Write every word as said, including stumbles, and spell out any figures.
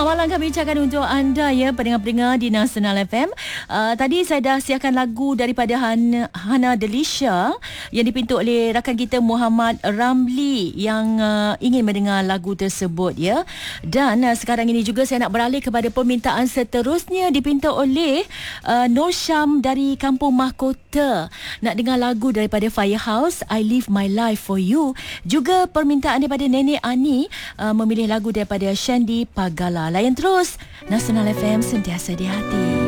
Selamat malam kami ucapkan untuk anda ya, pendengar-pendengar di Nasional F M. Uh, tadi saya dah siarkan lagu daripada Han, Hana Delisha yang dipinta oleh rakan kita Muhammad Ramli yang uh, ingin mendengar lagu tersebut ya. Dan uh, sekarang ini juga saya nak beralih kepada permintaan seterusnya dipinta oleh uh, Nur Syam dari Kampung Mahkota. Nak dengar lagu daripada Firehouse, I Live My Life For You. Juga permintaan daripada Nenek Ani uh, memilih lagu daripada Shandy Pagala. Layan terus Nasional F M, sentiasa di hati.